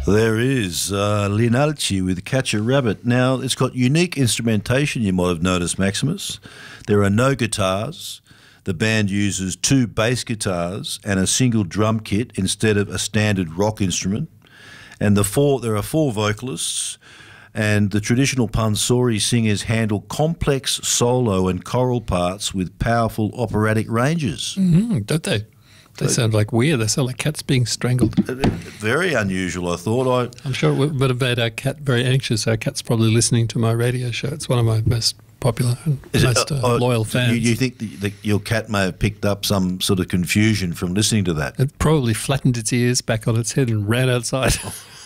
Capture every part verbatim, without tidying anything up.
There is uh, Linalchi with Catch a Rabbit. Now, it's got unique instrumentation, you might have noticed, Maximus. There are no guitars. The band uses two bass guitars and a single drum kit instead of a standard rock instrument. And the four there are four vocalists, and the traditional Pansori singers handle complex solo and choral parts with powerful operatic ranges. Mm-hmm, don't they? They sound like weird. They sound like cats being strangled. Very unusual, I thought. I, I'm sure it would have made our cat very anxious. Our cat's probably listening to my radio show. It's one of my most popular and most uh, uh, loyal so fans. You, you think the, the, your cat may have picked up some sort of confusion from listening to that? It probably flattened its ears back on its head and ran outside.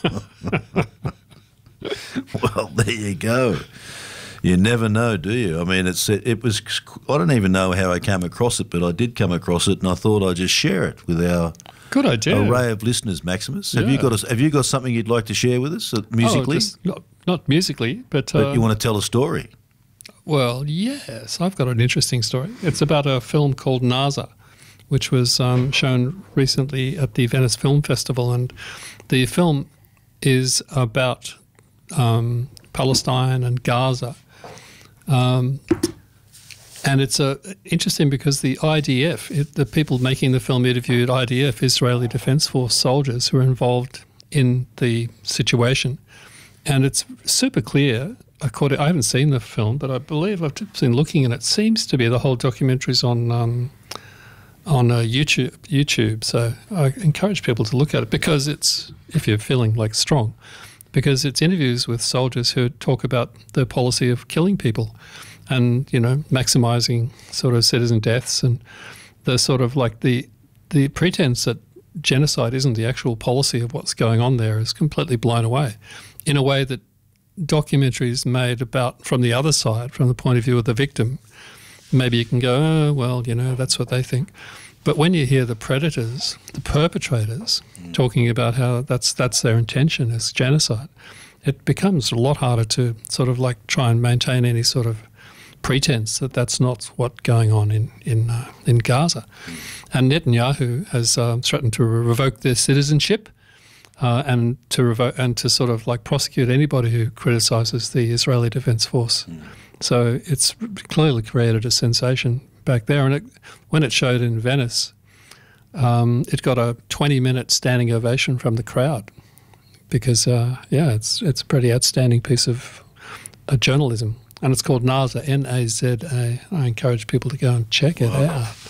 Well, there you go. You never know, do you? I mean, it's it was. I don't even know how I came across it, but I did come across it, and I thought I'd just share it with our good idea array of listeners. Maximus, have yeah. you got a, Have you got something you'd like to share with us uh, musically? Oh, just not, not musically, but, but uh, you want to tell a story? Well, yes, I've got an interesting story. It's about a film called Naza, which was um, shown recently at the Venice Film Festival, and the film is about um, Palestine and Gaza. Um, and it's uh, interesting because the I D F, it, the people making the film interviewed I D F, Israeli Defense Force soldiers who are involved in the situation. And it's super clear, according, I haven't seen the film, but I believe I've just been looking, and it seems to be the whole documentary's on um, on uh, YouTube, YouTube. So I encourage people to look at it because it's, if you're feeling like strong, because it's interviews with soldiers who talk about the policy of killing people and, you know, maximising sort of citizen deaths, and the sort of like the the pretense that genocide isn't the actual policy of what's going on there is completely blown away in a way that documentaries made about from the other side, from the point of view of the victim, maybe you can go, oh, well, you know, that's what they think. But when you hear the predators, the perpetrators, mm. talking about how that's that's their intention is genocide, it becomes a lot harder to sort of like try and maintain any sort of pretense that that's not what's going on in in uh, in Gaza. And Netanyahu has uh, threatened to revoke their citizenship uh, and to revoke and to sort of like prosecute anybody who criticises the Israeli Defense Force. Mm. So it's clearly created a sensation back there, and it, when it showed in Venice, um, it got a twenty-minute standing ovation from the crowd because, uh, yeah, it's it's a pretty outstanding piece of uh, journalism, and it's called Naza, N A Z A. I encourage people to go and check it wow. out.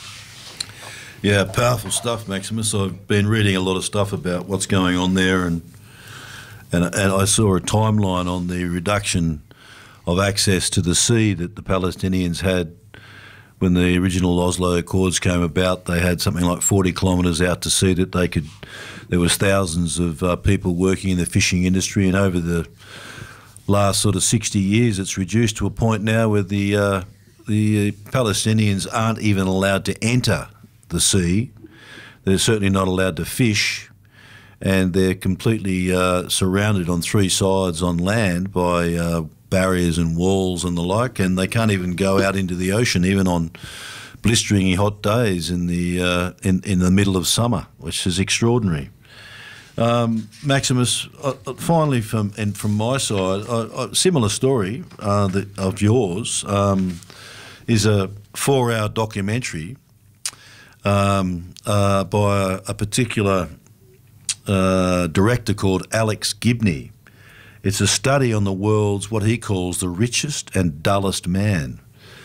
Yeah, powerful stuff, Maximus. I've been reading a lot of stuff about what's going on there, and and and I saw a timeline on the reduction of access to the sea that the Palestinians had. When the original Oslo Accords came about, they had something like forty kilometres out to sea that they could. There was thousands of uh, people working in the fishing industry, and over the last sort of sixty years, it's reduced to a point now where the uh, the Palestinians aren't even allowed to enter the sea. They're certainly not allowed to fish, and they're completely uh, surrounded on three sides on land by Uh, barriers and walls and the like, and they can't even go out into the ocean, even on blisteringly hot days in the uh, in in the middle of summer, which is extraordinary. Um, Maximus, uh, finally, from and from my side, a, a similar story uh, that, of yours um, is a four-hour documentary um, uh, by a, a particular uh, director called Alex Gibney. It's a study on the world's, what he calls, the richest and dullest man.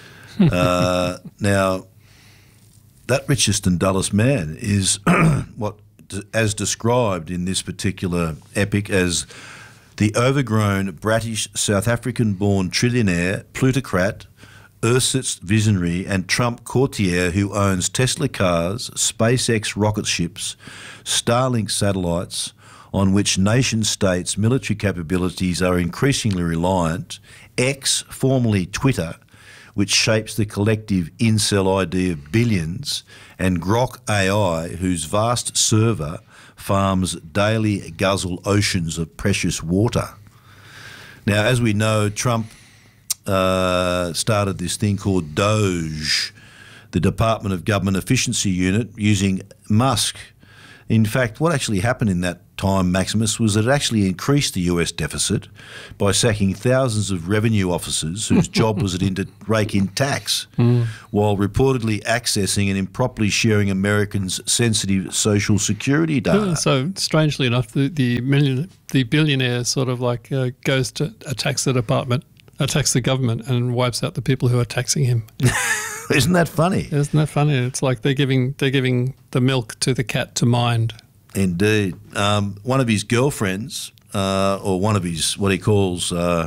uh, now, that richest and dullest man is what, as described in this particular epic, as the overgrown, brattish, South African-born trillionaire, plutocrat, Earth's visionary and Trump courtier who owns Tesla cars, SpaceX rocket ships, Starlink satellites, on which nation-states' military capabilities are increasingly reliant, X, formerly Twitter, which shapes the collective incel idea of billions, and Grok A I, whose vast server farms daily guzzle oceans of precious water. Now, as we know, Trump uh, started this thing called Doge, the Department of Government Efficiency Unit, using Musk. In fact, what actually happened in that time, Maximus, was that it actually increased the U S deficit by sacking thousands of revenue officers whose job was to rake in tax, mm. while reportedly accessing and improperly sharing Americans' sensitive social security data. Yeah, so, strangely enough, the the, million, the billionaire sort of like uh, goes to attacks the department, attacks the government, and wipes out the people who are taxing him. Isn't that funny? Isn't that funny? It's like they're giving they're giving the milk to the cat to mind. Indeed. Um, one of his girlfriends, uh, or one of his, what he calls uh,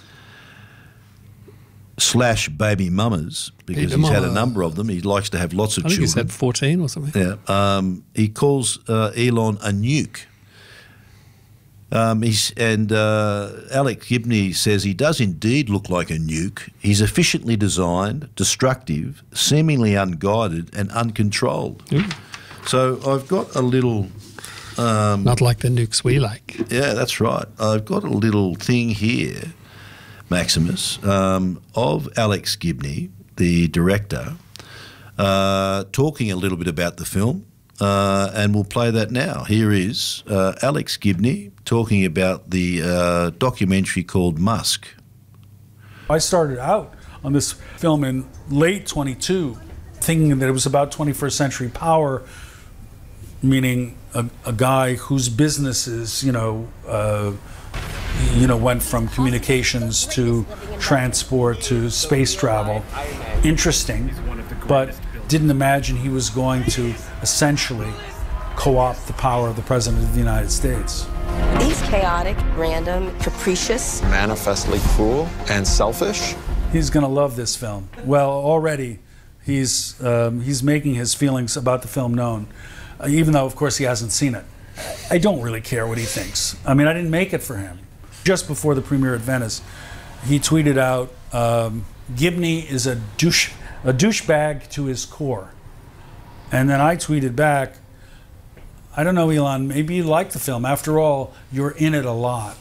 slash baby mamas, because he's had a number of them. He likes to have lots of I think children. He's had fourteen or something. Yeah. Um, he calls uh, Elon a nuke. Um, he's, and uh, Alex Gibney says he does indeed look like a nuke. He's efficiently designed, destructive, seemingly unguided and uncontrolled. Mm. So I've got a little... Um, Not like the nukes we like. Yeah, that's right. I've got a little thing here, Maximus, um, of Alex Gibney, the director, uh, talking a little bit about the film, uh, and we'll play that now. Here is uh, Alex Gibney talking about the uh, documentary called Musk. I started out on this film in late twenty-two, thinking that it was about twenty-first century power, meaning a, a guy whose businesses, you know, uh, you know, went from communications to transport to space travel. Interesting, but didn't imagine he was going to essentially co-opt the power of the President of the United States. He's chaotic, random, capricious, manifestly cruel and selfish. He's going to love this film. Well, already he's um, he's making his feelings about the film known. Uh, even though, of course, he hasn't seen it. I don't really care what he thinks. I mean, I didn't make it for him. Just before the premiere at Venice, he tweeted out, um, Gibney is a douche, a douchebag to his core. And then I tweeted back, I don't know, Elon, maybe you like the film. After all, you're in it a lot.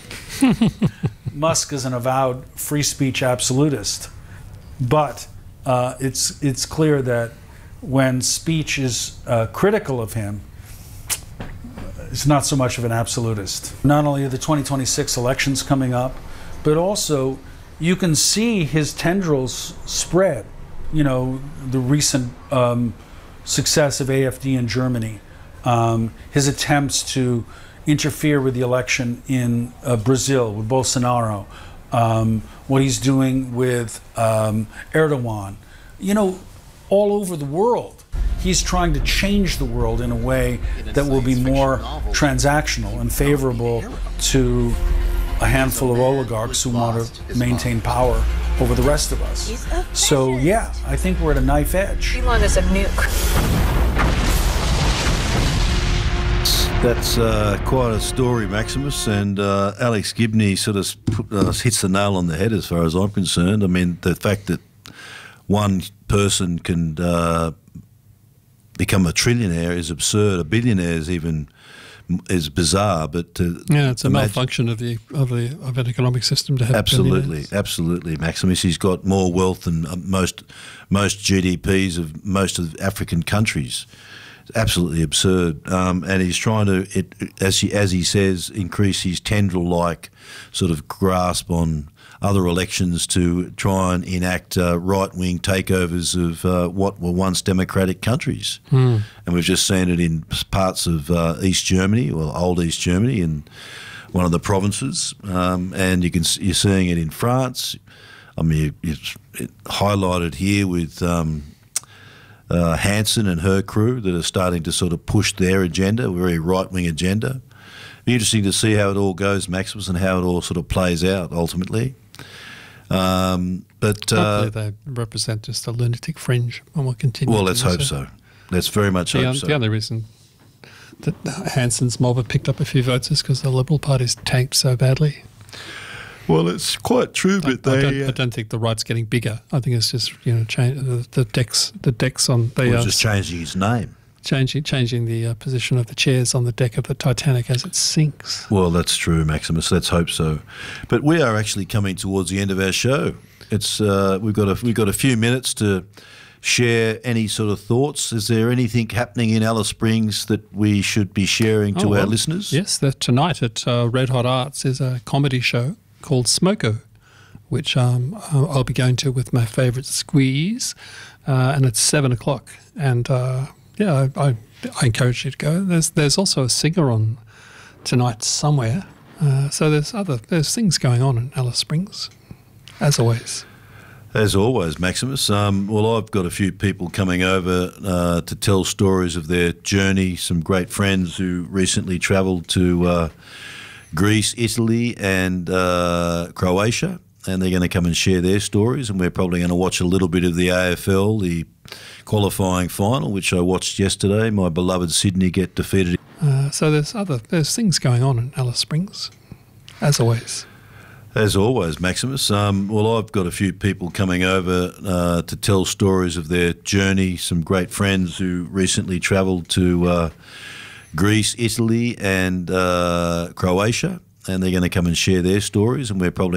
Musk is an avowed free speech absolutist. But uh, it's, it's clear that when speech is uh, critical of him, it's not so much of an absolutist. Not only are the twenty twenty-six elections coming up, but also you can see his tendrils spread. You know, the recent um, success of A F D in Germany, um, his attempts to interfere with the election in uh, Brazil with Bolsonaro, um, what he's doing with um, Erdogan. You know, all over the world, he's trying to change the world in a way that will be more transactional and favorable to a handful of oligarchs who want to maintain power over the rest of us. So yeah, I think we're at a knife edge. Elon is a nuke. That's uh, quite a story, Maximus, and uh, Alex Gibney sort of put, uh, hits the nail on the head as far as I'm concerned. I mean, the fact that one person can uh, become a trillionaire is absurd. A billionaire is even is bizarre. But to yeah, it's a imagine, malfunction of the of the of an economic system to have absolutely, absolutely, Maximus. He's got more wealth than most most G D Ps of most of African countries. It's absolutely absurd, um, and he's trying to, it, as he as he says, increase his tendril-like sort of grasp on other elections to try and enact uh, right-wing takeovers of uh, what were once democratic countries. Mm. And we've just seen it in parts of uh, East Germany, well, old East Germany, in one of the provinces. Um, and you can, you're seeing it in France. I mean, it's it highlighted here with um, uh, Hansen and her crew that are starting to sort of push their agenda, a very right-wing agenda. Be interesting to see how it all goes, Maximus, and how it all sort of plays out ultimately. Um, but uh, hopefully they represent just a lunatic fringe, and we'll continue. Well, let's hope so. Let's very much the, hope um, so. The only reason that Hansen's mob have picked up a few votes is because the Liberal Party's tanked so badly. Well, it's quite true, I, but they. I don't, uh, I don't think the right's getting bigger. I think it's just you know change, the, the decks, the decks on the. Well, uh, just changing his name. Changing, changing the uh, position of the chairs on the deck of the Titanic as it sinks. Well, that's true, Maximus. Let's hope so. But we are actually coming towards the end of our show. It's uh, we've got a we've got a few minutes to share any sort of thoughts? Is there anything happening in Alice Springs that we should be sharing to Oh, our well, listeners? Yes, that tonight at uh, Red Hot Arts is a comedy show called Smoko, which um, I'll be going to with my favourite Squeeze, uh, and it's seven o'clock. And uh, yeah, I, I, I encourage you to go. There's there's also a singer on tonight somewhere, uh, so there's other there's things going on in Alice Springs, as always. As always, Maximus. Um, well, I've got a few people coming over uh, to tell stories of their journey. Some great friends who recently travelled to uh, Greece, Italy, and uh, Croatia, and they're going to come and share their stories. And we're probably going to watch a little bit of the A F L, the qualifying final, which I watched yesterday. My beloved Sydney get defeated. Uh, so there's other there's things going on in Alice Springs, as always. As always, Maximus. Um, well, I've got a few people coming over uh, to tell stories of their journey. Some great friends who recently travelled to uh, Greece, Italy, and uh, Croatia, and they're going to come and share their stories. And we're probably